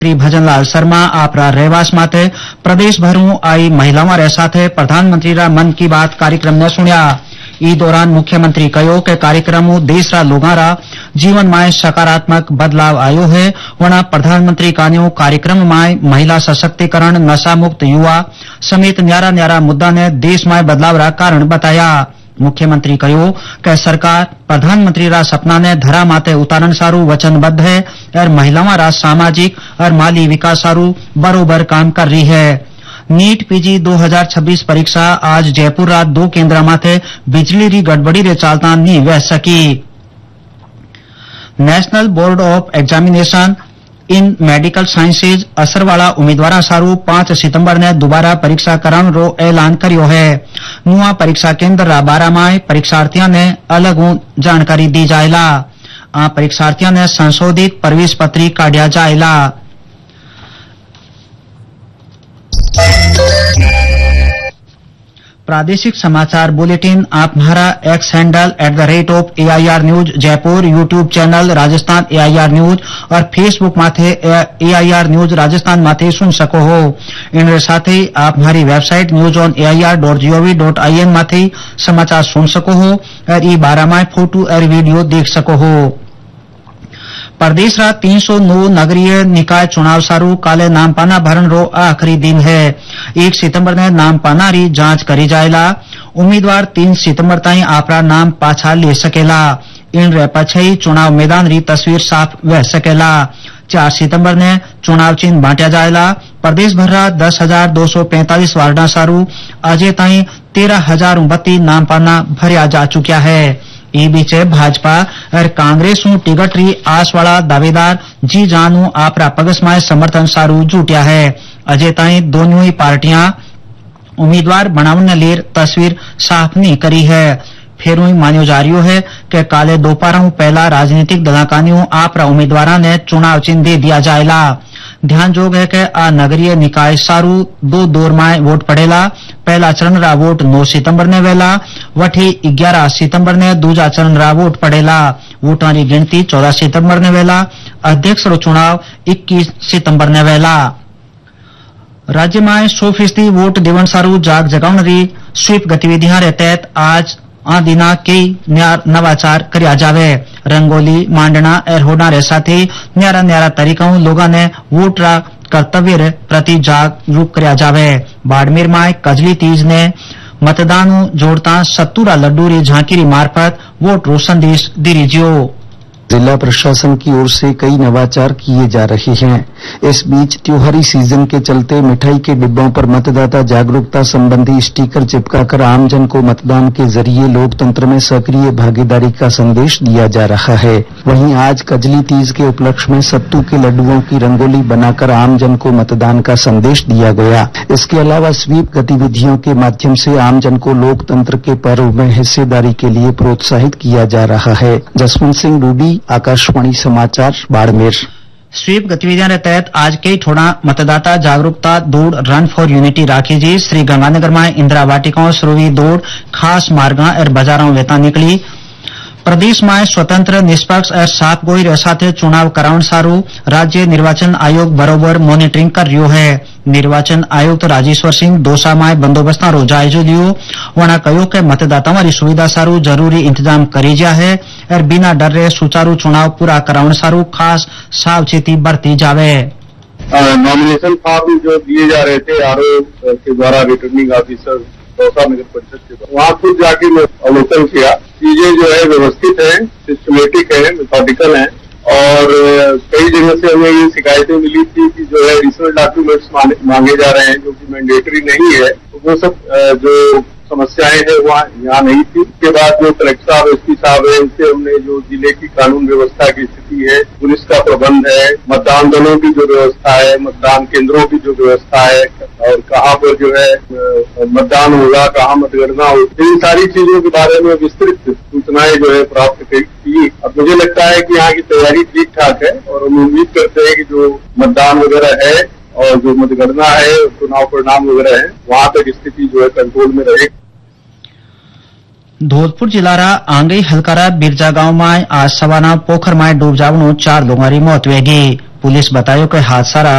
श्री भजनलाल शर्मा आपरा रहवास माथे प्रदेश भरू आई महिलाओं रे साथे प्रधानमंत्री रा मन की बात कार्यक्रम ने सुनिया। ई दौरान मुख्यमंत्री कहो कि कार्यक्रम देश रा लोगां रा जीवन में सकारात्मक बदलाव आयो है। वना प्रधानमंत्री कान्यो कार्यक्रम में महिला सशक्तिकरण, नशा मुक्त युवा समेत न्यारा न्यारा मुद्दा ने देश में बदलाव रा कारण बताया। मुख्यमंत्री कहो कि सरकार प्रधानमंत्री रा सपना ने धरा माथे उतारण सारू वचनबद्ध है और महिलाओं रा सामाजिक और माली विकास सारू बरोबर काम कर रही है। नीट पीजी 2026 परीक्षा आज जयपुर रा 2 केंद्र माथे बिजली री गड़बड़ी रे चालता नी वह सकी। National board of examination in medical sciences असरवाला उम्मीदवार सारू 5 सितंबर ने दोबारा परीक्षा कराने रो ऐलान करियो है। नुआ परीक्षा केंद्र रा 12 में परीक्षार्थियों ने अलग जानकारी दी जायला। परीक्षार्थियों ने संशोधित प्रवेश पत्री काढ़िया जायला। प्रादेशिक समाचार बुलेटिन आप हमारा x handle @AIR news Jaipur, YouTube channel Rajasthan AIR news और फेसबुक माथे AIR न्यूज राजस्थान माथे सुन सको हो। इन साथ ही आप हमारी वेबसाइट newsonair.gov.in माथे समाचार सुन सको हो और ई 12 में फोटो और वीडियो देख सको हो। प्रदेश रा 309 नगरीय निकाय चुनाव सारू काले नाम पाना भरण रो आखिरी दिन है। 1 सितंबर ने नाम पाना री जांच करी जायला। उम्मीदवार 3 सितंबर ताई आपरा नाम पाछा ले सकेला। इन रे पछई चुनाव मैदान री तस्वीर साफ वह सकेला। 4 सितंबर ने चुनाव चिन्ह बांटा जायला। प्रदेश भर रा 10,245 वार्डा सारू अजे ताई 13,032 नाम पाना भरिया जा चुक्या है। ई बीच भाजपा और कांग्रेस टिकट री आस वाला दावेदार जी जानू आपरा पगस में समर्थन सारू जुटिया है। अजय ताई दोनों ही पार्टियां उम्मीदवार बनावने लेर तस्वीर साफ नहीं करी है। फिर मान्यो जा रही है कि काले दोपहर पहला राजनीतिक दलाकानियों आपरा उम्मीदवार ने चुनाव चिन्ह दे दिया जायला। ध्यान जोग है कि आ नगरीय निकाय सारू 2 दौर में वोट पड़ेला। पहला चरण रा वोट 9 सितंबर ने वेला, वठी 11 सितंबर ने दूजा चरण रा वोट पड़ेला। वोटां री गिनती 14 सितंबर ने वेला। अध्यक्ष रो चुनाव 21 सितंबर ने वेला। राज्य में 100% वोट देवन सारू जाग जगाउन री स्वीप गतिविधियां रे तहत आज दिना कई नवाचार करया जावे। रंगोली मांडना और होना रे साथे न्यारा न्यारा तरीका लोगों ने वोट रा कर्तव्य प्रति जागरूक करया जावे। बाड़मेर में कजली तीज ने मतदान जोड़ता 70 लड्डू री झांकी री मार्फत वोट रो संदेश दी जियो। जिला प्रशासन की ओर से कई नवाचार किए जा रहे हैं। इस बीच त्योहारी सीजन के चलते मिठाई के डिब्बों पर मतदाता जागरूकता संबंधी स्टिकर चिपकाकर आमजन को मतदान के जरिए लोकतंत्र में सक्रिय भागीदारी का संदेश दिया जा रहा है। वहीं आज कजली तीज के उपलक्ष्य में सत्तू के लड्डुओं की रंगोली बनाकर आमजन को मतदान का संदेश दिया गया। इसके अलावा स्वीप गतिविधियों के माध्यम से आमजन को लोकतंत्र के पर्व में हिस्सेदारी के लिए प्रोत्साहित किया जा रहा है। जसवंत सिंह डूडी, आकाशवाणी समाचार, बाड़मेर। स्वीप गतिविधियों के तहत आज कई थोड़ा मतदाता जागरूकता दौड़ रन फॉर यूनिटी राखी जी। श्री गंगानगर में इंदिरा वाटिकाओं शुरू दौड़ खास मार्गा और बाजारों वेता निकली। प्रदेश में स्वतंत्र, निष्पक्ष और साफ गोई रे साथे चुनाव कराउन सारू राज्य निर्वाचन आयोग बरोबर मॉनिटरिंग कर रह्यो है। निर्वाचन आयुक्त राजेश्वर सिंह दोसा में बंदोबस्त रो जायजो लियो। वणा कहो कि मतदाताओं की सुविधा सारू जरूरी इंतजाम करी जा है और बिना डर रे सुचारू चुनाव पूरा कराउन सारू खास सावचेती बरती जावे। नॉमिनेशन फॉर्म जो दिए जा रहे थे आरओ के द्वारा रिटर्निंग ऑफिसर दौसा नगर परिषद के द्वारा, वहाँ खुद जाके मैं अवलोकन किया। चीजें जो है व्यवस्थित है, सिस्टमेटिक है, मेथोडिकल है और कई जगह से हमें ये शिकायतें मिली थी कि जो है एडिशनल डॉक्यूमेंट्स मांगे जा रहे हैं जो कि मैंडेटरी नहीं है। तो वो सब जो समस्याएं हैं वहाँ यहाँ नहीं थी। उसके बाद जो कलेक्टर साहब, एसपी साहब है, उनसे हमने जो जिले की कानून व्यवस्था की स्थिति है, पुलिस का प्रबंध है, मतदान दलों की जो व्यवस्था है, मतदान केंद्रों की जो व्यवस्था है और कहाँ पर जो है मतदान होगा, कहाँ मतगणना होगी, इन सारी चीजों के बारे में विस्तृत सूचनाएं जो है प्राप्त की। अब मुझे लगता है कि यहाँ की तैयारी ठीक ठाक है और हम उम्मीद करते हैं कि जो मतदान वगैरह है और जो मतगणना है, चुनाव परिणाम वगैरह है, वहाँ तक स्थिति जो है कंट्रोल में रहेगी। धौलपुर जिलारा आंगई हलकारा बिरजा गांव में आज सवाना पोखर में डूब जावनो 4 लोगों की मौत हुएगी। पुलिस बतायो कि हादसा